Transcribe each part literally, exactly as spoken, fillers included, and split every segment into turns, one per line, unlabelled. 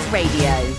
Radio.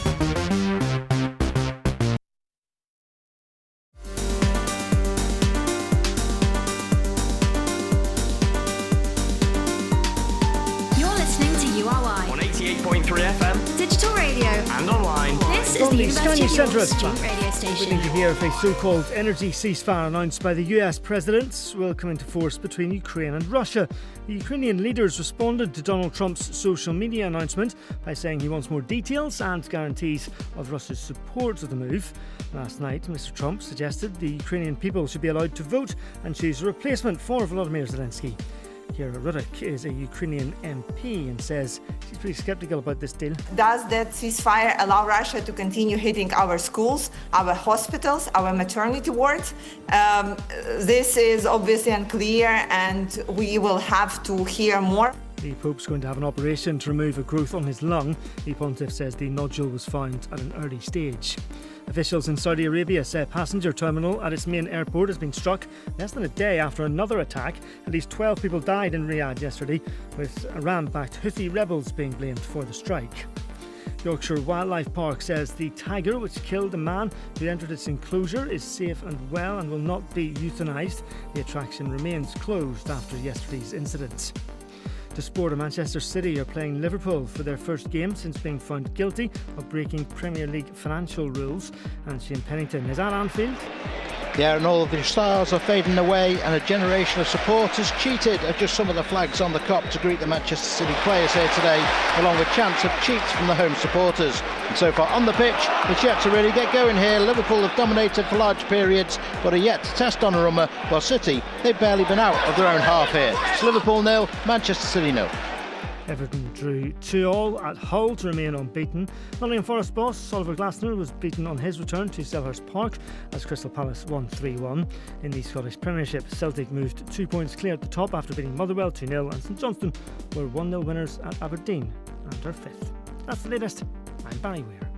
eighty-eight point three F M,
digital radio,
and online.
This is the University of York student radio station.
Waiting to hear if a so-called energy ceasefire announced by the U S President will come into force between Ukraine and Russia. The Ukrainian leaders responded to Donald Trump's social media announcement by saying he wants more details and guarantees of Russia's support of the move. Last night, Mister Trump suggested the Ukrainian people should be allowed to vote and choose a replacement for Volodymyr Zelensky. Kira Rudik is a Ukrainian M P and says she's pretty sceptical about this deal.
Does that ceasefire allow Russia to continue hitting our schools, our hospitals, our maternity wards? Um, this is obviously unclear, and we will have to hear more.
The Pope's going to have an operation to remove a growth on his lung. The pontiff says the nodule was found at an early stage. Officials in Saudi Arabia say a passenger terminal at its main airport has been struck less than a day after another attack. At least twelve people died in Riyadh yesterday, with Iran-backed Houthi rebels being blamed for the strike. Yorkshire Wildlife Park says the tiger which killed a man who entered its enclosure is safe and well and will not be euthanised. The attraction remains closed after yesterday's incident. To sport, Manchester City are playing Liverpool for their first game since being found guilty of breaking Premier League financial rules. And Shane Pennington is at Anfield.
Yeah, and all of the stars are fading away, and a generation of supporters cheated are just some of the flags on the Kop to greet the Manchester City players here today, along with chants of cheats from the home supporters. And so far on the pitch, it's yet to really get going here. Liverpool have dominated for large periods, but are yet to test Donnarumma, while City, they've barely been out of their own half here. It's Liverpool nil, Manchester City nil.
Everton drew two all at Hull to remain unbeaten. Nottingham Forest boss Oliver Glasner was beaten on his return to Selhurst Park as Crystal Palace won three one. In the Scottish Premiership, Celtic moved two points clear at the top after beating Motherwell two nil, and St Johnstone were one nil winners at Aberdeen and are fifth. That's the latest. I'm Barry Weir.